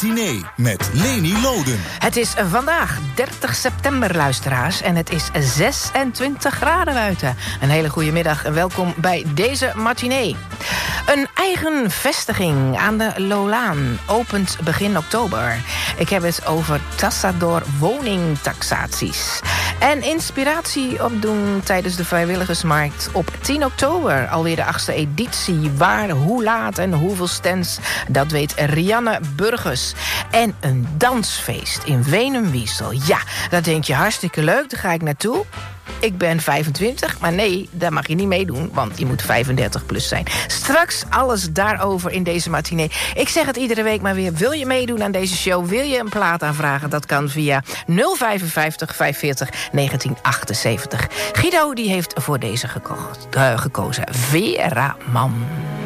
matinee met Leni Loden. Het is vandaag 30 september, luisteraars. En het is 26 graden buiten. Een hele goede middag en welkom bij deze matinee. Een eigen vestiging aan de Lolaan opent begin oktober. Ik heb het over Tassador woningtaxaties. En inspiratie opdoen tijdens de vrijwilligersmarkt op 10 oktober. Alweer de 8e editie. Waar, hoe laat en hoeveel stands, dat weet Rianne Burgers. En een dansfeest in Wenum-Wiesel. Ja, dat denk je hartstikke leuk, daar ga ik naartoe. Ik ben 25, maar nee, daar mag je niet meedoen, want je moet 35 plus zijn. Straks alles daarover in deze matinee. Ik zeg het iedere week maar weer. Wil je meedoen aan deze show? Wil je een plaat aanvragen? Dat kan via 055 540 1978. Guido die heeft voor deze gekozen. Vera Man.